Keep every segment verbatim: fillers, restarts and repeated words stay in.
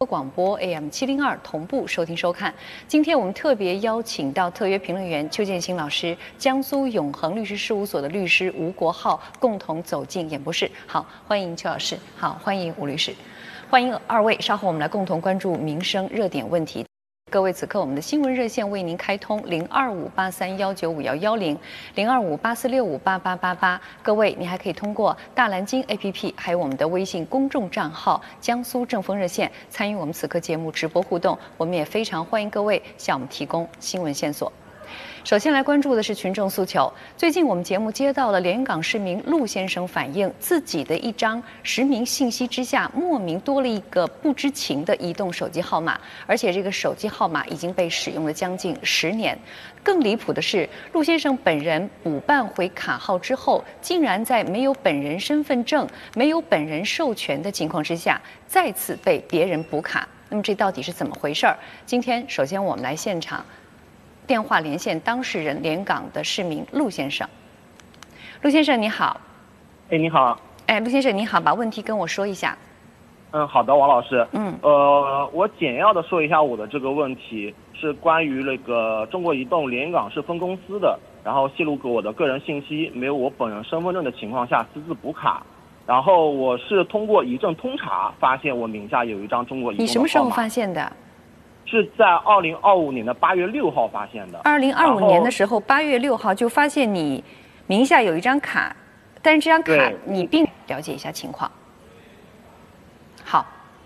广播 A M 七零二同步收听收看。今天我们特别邀请到特约评论员邱建新老师、江苏永恒律师事务所的律师吴国浩共同走进演播室。好，欢迎邱老师。好，欢迎吴律师。欢迎二位，稍后我们来共同关注民生热点问题。各位，此刻我们的新闻热线为您开通零二五八三幺九五幺幺零零二五八四六五八八八八。各位，你还可以通过大蓝鲸 A P P， 还有我们的微信公众账号“江苏正风热线”参与我们此刻节目直播互动。我们也非常欢迎各位向我们提供新闻线索。首先来关注的是群众诉求。最近我们节目接到了连云港市民陆先生反映，自己的一张实名信息之下，莫名多了一个不知情的移动手机号码，而且这个手机号码已经被使用了将近十年。更离谱的是，陆先生本人补办回卡号之后，竟然在没有本人身份证、没有本人授权的情况之下，再次被别人补卡。那么这到底是怎么回事儿？今天首先我们来现场电话连线当事人连云港的市民陆先生。陆先生你好。 哎，你好。 哎，陆先生你好，把问题跟我说一下。 嗯，好的，王老师。 嗯。 呃，我简要的说一下我的这个问题，是关于那个中国移动连云港市分公司的，然后泄露给我的个人信息没有我本人身份证的情况下私自补卡，然后我是通过移政通查发现我名下有一张中国移动的号码。 你什么时候发现的？ 是在二零二五年的八月六号发现的。 二零二五年的时候，八月六号就发现你名下有一张卡，但是这张卡你并了解一下情况。好，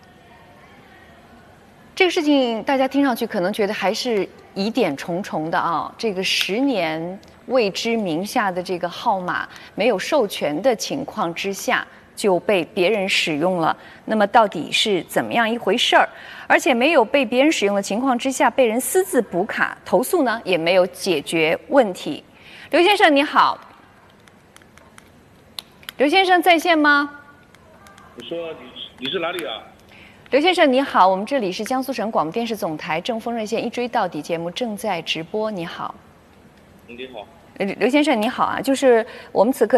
这个事情大家听上去可能觉得还是疑点重重的啊。这个十年未知名下的这个号码没有授权的情况之下，就被别人使用了，那么到底是怎么样一回事儿？而且没有被别人使用的情况之下，被人私自补卡，投诉呢也没有解决问题。刘先生你好。刘先生在线吗？ 你说你你是哪里啊？ 刘先生你好，我们这里是江苏省广播电视总台正风热线一追到底节目正在直播。你好。 你好。 刘先生你好啊，就是我们此刻